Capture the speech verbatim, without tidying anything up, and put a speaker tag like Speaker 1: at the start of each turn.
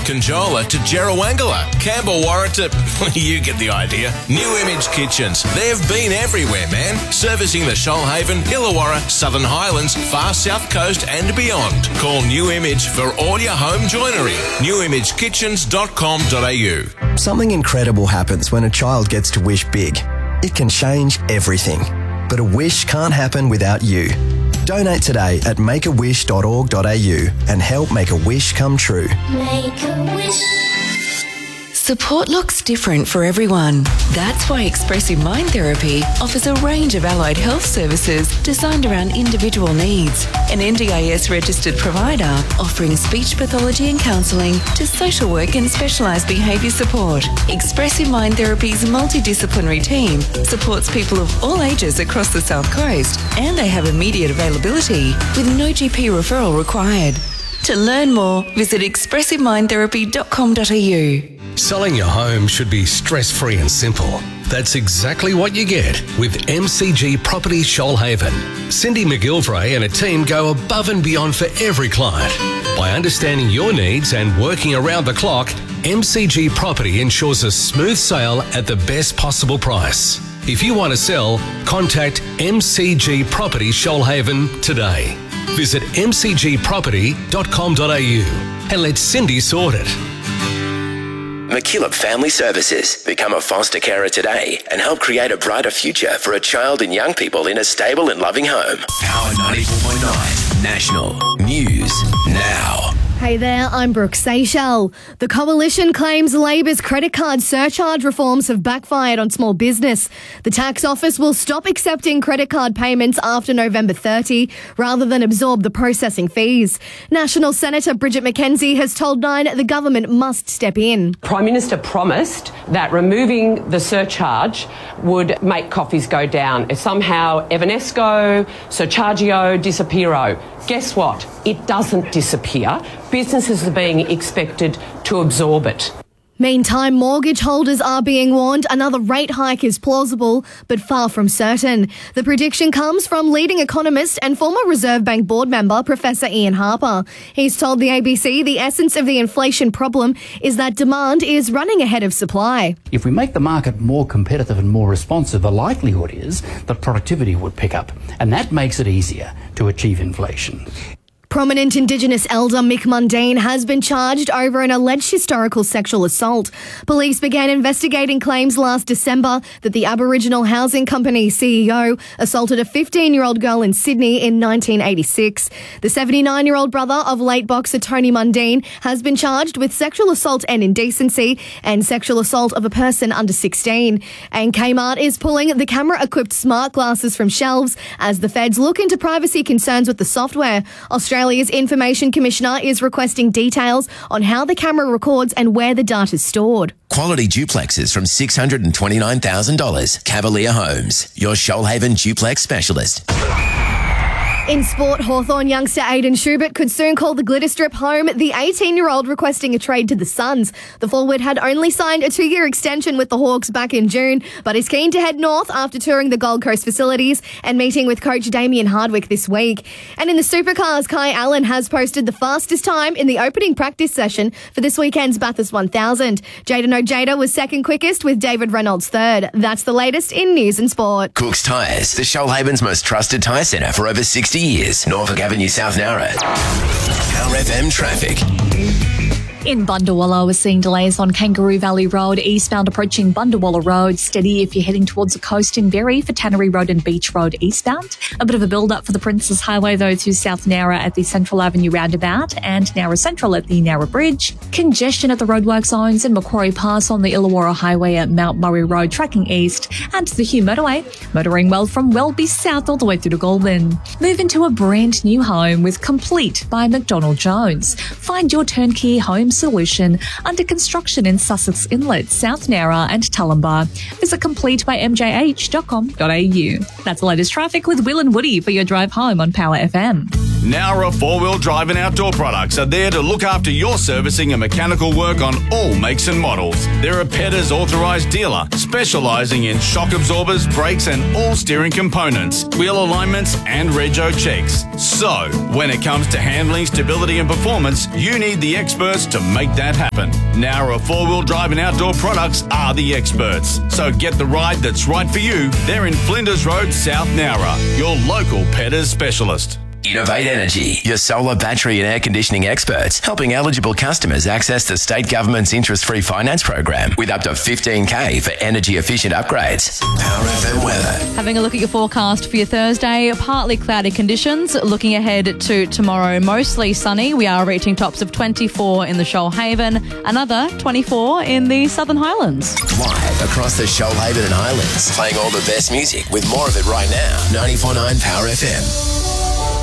Speaker 1: Conjola to Jerrawangala, Campbell-Warren to... you get the idea. New Image Kitchens. They've been everywhere, man. Servicing the Shoalhaven, Illawarra, Southern Highlands, far south coast and beyond. Call New Image for all your home joinery. new image kitchens dot com dot a u.
Speaker 2: Something incredible happens when a child gets to wish big. It can change everything. But a wish can't happen without you. Donate today at make a wish dot org dot a u and help make a wish come true.
Speaker 3: Make a wish.
Speaker 4: Support looks different for everyone. That's why Expressive Mind Therapy offers a range of allied health services designed around individual needs. An N D I S registered provider offering speech pathology and counselling to social work and specialised behaviour support. Expressive Mind Therapy's multidisciplinary team supports people of all ages across the South Coast, and they have immediate availability with no G P referral required. To learn more, visit expressive mind therapy dot com dot a u.
Speaker 5: Selling your home should be stress-free and simple. That's exactly what you get with M C G Property Shoalhaven. Cindy McGilvray and a team go above and beyond for every client. By understanding your needs and working around the clock, M C G Property ensures a smooth sale at the best possible price. If you want to sell, contact M C G Property Shoalhaven today. Visit m c g property dot com dot a u and let Cindy sort it.
Speaker 6: McKillop Family Services. Become a foster carer today and help create a brighter future for a child and young people in a stable and loving home. Power ninety-four point nine National News Now.
Speaker 7: Hey there, I'm Brooke Seychelles. The Coalition claims Labor's credit card surcharge reforms have backfired on small business. The tax office will stop accepting credit card payments after November thirtieth rather than absorb the processing fees. National Senator Bridget McKenzie has told Nine the government must step in.
Speaker 8: Prime Minister promised that removing the surcharge would make coffees go down. Somehow Evanesco, Surchargio, Disappearo. Guess what? It doesn't disappear. Businesses are being expected to absorb it.
Speaker 7: Meantime, mortgage holders are being warned another rate hike is plausible, but far from certain. The prediction comes from leading economist and former Reserve Bank board member, Professor Ian Harper. He's told the A B C the essence of the inflation problem is that demand is running ahead of supply.
Speaker 9: If we make the market more competitive and more responsive, the likelihood is that productivity would pick up, and that makes it easier to achieve inflation.
Speaker 7: Prominent Indigenous elder Mick Mundine has been charged over an alleged historical sexual assault. Police began investigating claims last December that the Aboriginal Housing Company C E O assaulted a fifteen-year-old girl in Sydney in nineteen eighty-six. The seventy-nine-year-old brother of late boxer Tony Mundine has been charged with sexual assault and indecency and sexual assault of a person under sixteen. And Kmart is pulling the camera-equipped smart glasses from shelves as the feds look into privacy concerns with the software. Australia Australia's Information Commissioner is requesting details on how the camera records and where the data is stored.
Speaker 6: Quality duplexes from six hundred twenty-nine thousand dollars. Cavalier Homes, your Shoalhaven duplex specialist.
Speaker 7: In sport, Hawthorn youngster Aidan Schubert could soon call the glitter strip home. The eighteen-year-old requesting a trade to the Suns. The forward had only signed a two-year extension with the Hawks back in June, but is keen to head north after touring the Gold Coast facilities and meeting with coach Damien Hardwick this week. And in the supercars, Kai Allen has posted the fastest time in the opening practice session for this weekend's Bathurst one thousand. Jayden Ojeda was second quickest with David Reynolds third. That's the latest in news and sport.
Speaker 6: Cook's Tyres, the Shoalhaven's most trusted tyre centre for over sixty years. Norfolk Avenue, South Narra. Power F M traffic.
Speaker 10: In Bundawalla, we're seeing delays on Kangaroo Valley Road, eastbound approaching Bundawalla Road. Steady if you're heading towards the coast in Berry for Tannery Road and Beach Road eastbound. A bit of a build-up for the Princess Highway, though, to South Narra at the Central Avenue roundabout and Narra Central at the Narra Bridge. Congestion at the roadwork zones in Macquarie Pass on the Illawarra Highway at Mount Murray Road tracking east and the Hugh Motorway. Motoring well from Welby South all the way through to Goulburn. Move into a brand new home with Complete by McDonald Jones. Find your turnkey home solution under construction in Sussex Inlet, South Narra and Tullumbar. Visit complete by m j h dot com dot a u. That's the latest traffic with Will and Woody for your drive home on Power F M.
Speaker 3: Nowra four-wheel drive and outdoor products are there to look after your servicing and mechanical work on all makes and models. They're a Petters authorised dealer, specialising in shock absorbers, brakes and all steering components, wheel alignments and rego checks. So, when it comes to handling, stability and performance, you need the experts to make that happen. Nowra four-wheel drive and outdoor products are the experts. So get the ride that's right for you. They're in Flinders Road, South Nowra, your local Petters specialist.
Speaker 6: Innovate Energy, your solar, battery and air conditioning experts, helping eligible customers access the state government's interest-free finance program with up to fifteen K for energy-efficient upgrades. Power F M weather.
Speaker 11: Having a look at your forecast for your Thursday, partly cloudy conditions. Looking ahead to tomorrow, mostly sunny. We are reaching tops of twenty-four in the Shoalhaven, another twenty-four in the Southern Highlands.
Speaker 6: Live across the Shoalhaven and Highlands, playing all the best music with more of it right now. ninety-four point nine Power F M.